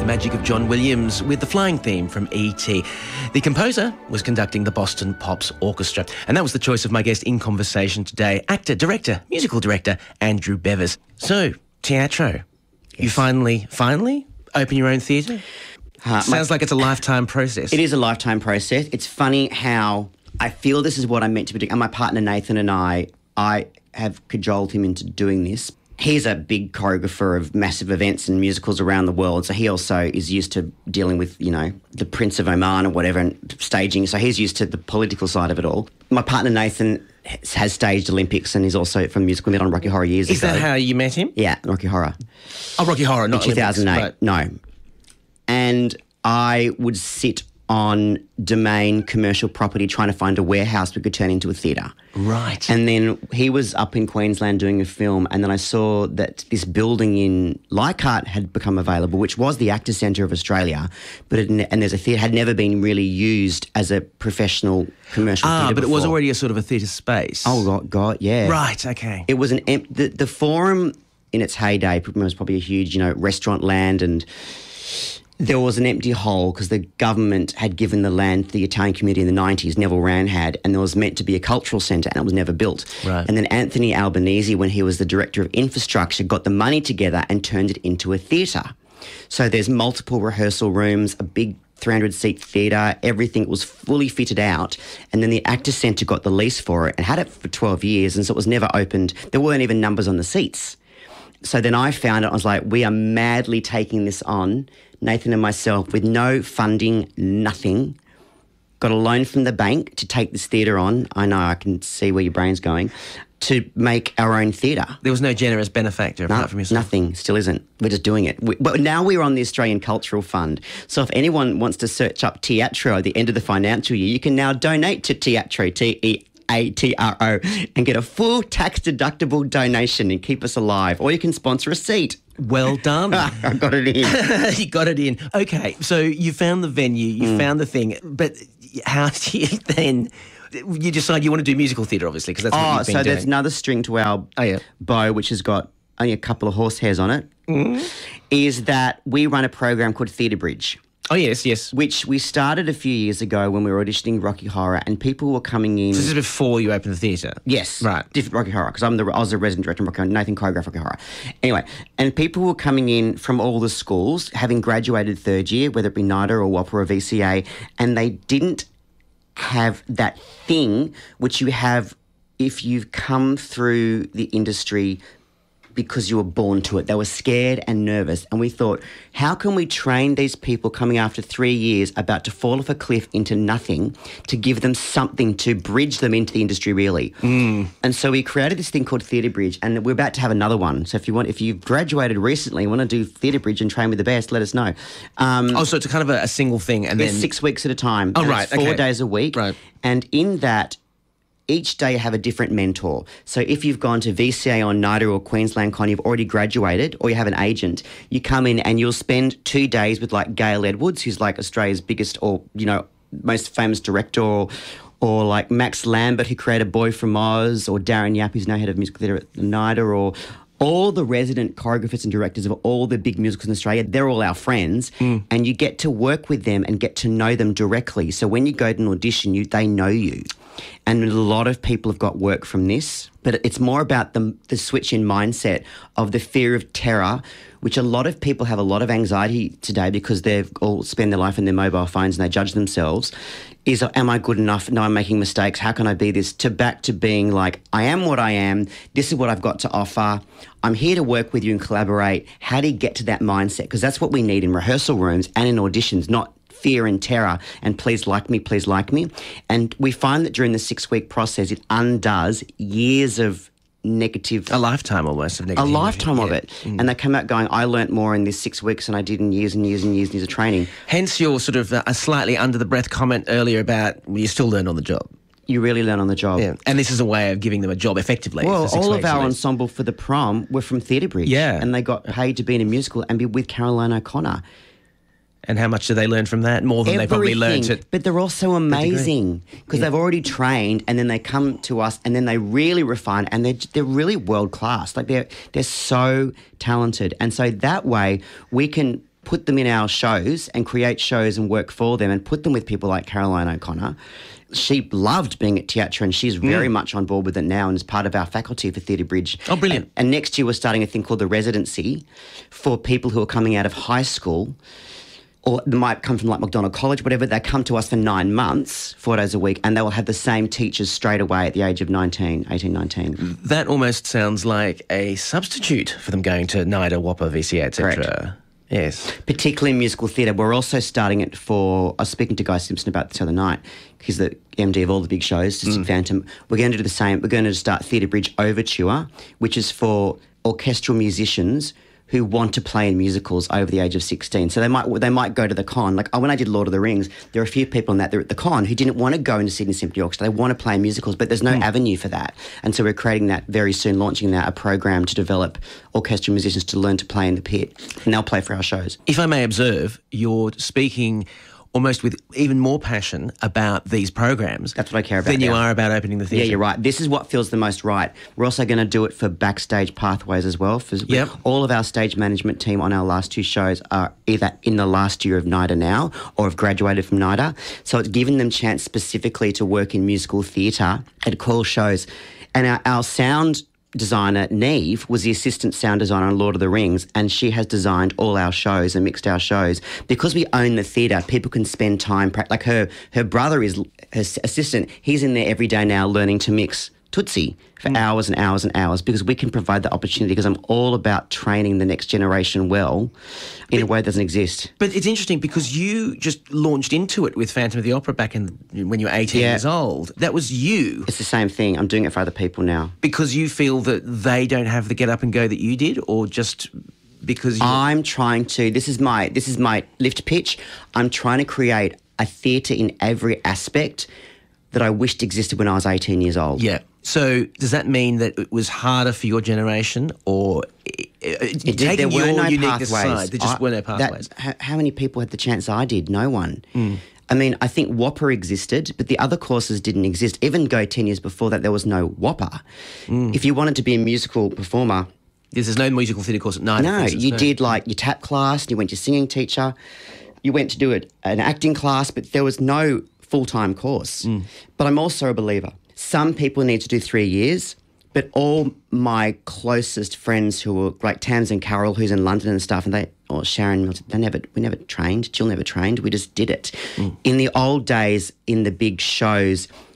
the magic of John Williams with the flying theme from E.T. The composer was conducting the Boston Pops Orchestra, and that was the choice of my guest in conversation today, actor, director, musical director, Andrew Bevis. So, Teatro, you finally open your own theatre? Sounds like it's a lifetime process. It is a lifetime process. It's funny how I feel this is what I'm meant to be doing. And my partner Nathan and I have cajoled him into doing this. He's a big choreographer of massive events and musicals around the world, so he also is used to dealing with, the Prince of Oman or whatever and staging, so he's used to the political side of it all. My partner Nathan has staged Olympics and is also from the musical we met on Rocky Horror years ago. Is that how you met him? Yeah, Rocky Horror. Oh, Rocky Horror, not in 2008, Olympics, no. And I would sit on Domain commercial property trying to find a warehouse we could turn into a theatre. Right. And then he was up in Queensland doing a film, and then I saw that this building in Leichhardt had become available, which was the Actors Centre of Australia, and there's a theatre had never been really used as a professional commercial theatre but before. it was already a sort of a theatre space. Oh, God, yeah. Right, okay. It was the Forum in its heyday was probably a huge, restaurant land, and there was an empty hole because the government had given the land to the Italian community in the 90s, Neville Wran had, and there was meant to be a cultural centre and it was never built. Right. And then Anthony Albanese, when he was the Director of Infrastructure, got the money together and turned it into a theatre. So there's multiple rehearsal rooms, a big 300-seat theatre, everything was fully fitted out, and then the Actors Centre got the lease for it and had it for 12 years, and so it was never opened. There weren't even numbers on the seats. So then I found it, I was like, we are madly taking this on, Nathan and myself, with no funding, nothing. Got a loan from the bank to take this theatre on. I know, I can see where your brain's going. To make our own theatre. There was no generous benefactor apart from yourself? Nothing, still isn't. We're just doing it. But now we're on the Australian Cultural Fund. So if anyone wants to search up Teatro at the end of the financial year, you can now donate to Teatro, Teatro, and get a full tax-deductible donation and keep us alive. Or you can sponsor a seat. Well done. I got it in. You got it in. Okay, so you found the venue, you found the thing, but how do you then... You decide you want to do musical theatre, obviously, because that's what you've been doing. There's another string to our bow, which has got only a couple of horsehairs on it, is that we run a program called Theatre Bridge. Oh, yes. Which we started a few years ago when we were auditioning Rocky Horror, and people were coming in... So this is before you opened the theatre? Yes. Right. Different Rocky Horror, because I was the resident director of Rocky Horror, Nathan choreographed Rocky Horror. Anyway, and people were coming in from all the schools, having graduated third year, whether it be NIDA or WAPA or VCA, and they didn't have that thing which you have if you've come through the industry because you were born to it. They were scared and nervous, and we thought, how can we train these people coming after 3 years about to fall off a cliff into nothing to give them something to bridge them into the industry really? And so we created this thing called Theatre Bridge, and we're about to have another one. So if you've graduated recently and want to do Theatre Bridge and train with the best, let us know. So it's kind of a single thing, and then 6 weeks at a time. Oh, right. It's 4 days a week. Right. And in that, each day you have a different mentor. So if you've gone to VCA or NIDA or Queensland Con, you've already graduated, or you have an agent, you come in and you'll spend 2 days with like Gail Edwards, who's like Australia's biggest or, most famous director, or like Max Lambert, who created Boy from Oz, or Darren Yap, who's now head of musical theatre at NIDA, or all the resident choreographers and directors of all the big musicals in Australia. They're all our friends, and you get to work with them and get to know them directly. So when you go to an audition, they know you. And a lot of people have got work from this, but it's more about the switch in mindset of the fear of terror, which a lot of people have a lot of anxiety today because they've all spend their life in their mobile phones and they judge themselves. Is, am I good enough? No, I'm making mistakes. How can I be this? Back to being like, I am what I am. This is what I've got to offer. I'm here to work with you and collaborate. How do you get to that mindset? Because that's what we need in rehearsal rooms and in auditions, not fear and terror and please like me, please like me. And we find that during the 6-week process, it undoes years of negative... A lifetime almost of negativity. A lifetime of it. And they come out going, I learnt more in this 6 weeks than I did in years and years and years and years of training. Hence your sort of a slightly under-the-breath comment earlier about you still learn on the job. You really learn on the job. Yeah. And this is a way of giving them a job effectively. Well, for 6 all weeks of our at least. ensemble for the prom were from Theatre Bridge. Yeah. And they got paid to be in a musical and be with Caroline O'Connor. And how much do they learn from that? More than they probably learned at... But they're also amazing because they've already trained, and then they come to us and then they really refine, and they're really world class. Like they're so talented. And so that way we can put them in our shows and create shows and work for them and put them with people like Caroline O'Connor. She loved being at Teatro and she's very much on board with it now and is part of our faculty for Theatre Bridge. Oh, brilliant. And next year we're starting a thing called the Residency for people who are coming out of high school, or they might come from like Macdonald College, whatever. They come to us for 9 months, 4 days a week, and they will have the same teachers straight away at the age of 18, 19. That almost sounds like a substitute for them going to NIDA, WAPA, VCA, etc. Correct. Yes. Particularly in musical theatre. We're also starting it for... I was speaking to Guy Simpson about this the other night. He's the MD of all the big shows, Cystic Phantom. We're going to do the same. We're going to start Theatre Bridge Overture, which is for orchestral musicians who want to play in musicals over the age of 16. So they might go to the con. Like when I did Lord of the Rings, there are a few people in that, they're at the con, who didn't want to go into Sydney Symphony Orchestra. They want to play in musicals, but there's no avenue for that. And so we're creating that very soon, launching that, a program to develop orchestral musicians to learn to play in the pit. And they'll play for our shows. If I may observe, you're speaking almost with even more passion about these programs. That's what I care about than you now. are about opening the theatre. Yeah, you're right. This is what feels the most right. We're also going to do it for backstage pathways as well. For all of our stage management team on our last 2 shows are either in the last year of NIDA now or have graduated from NIDA. So it's given them chance specifically to work in musical theatre at cool shows. And our sound designer, Neve, was the assistant sound designer on Lord of the Rings, and she has designed all our shows and mixed our shows. Because we own the theatre, people can spend time... Like her brother is her assistant. He's in there every day now learning to mix Tootsie for hours and hours and hours, because we can provide the opportunity, because I'm all about training the next generation well in a way that doesn't exist. But it's interesting because you just launched into it with Phantom of the Opera back when you were 18 years old. That was you. It's the same thing. I'm doing it for other people now. Because you feel that they don't have the get up and go that you did, or just because I'm trying to... This is my lift pitch. I'm trying to create a theatre in every aspect that I wished existed when I was 18 years old. Yeah. So does that mean that it was harder for your generation, or taking your uniqueness aside, there just were no pathways? How many people had the chance I did? No one. I mean, I think WAPA existed, but the other courses didn't exist. Even go 10 years before that, there was no WAPA. If you wanted to be a musical performer... Yes, there's no musical theatre course at NIDA. No, you did like your tap class, you went to your singing teacher, you went to do an acting class, but there was no full-time course. But I'm also a believer. Some people need to do 3 years, but all my closest friends who were like Tams and Carol, who's in London and stuff, and or Sharon, we never trained. Jill never trained. We just did it. In the old days, in the big shows,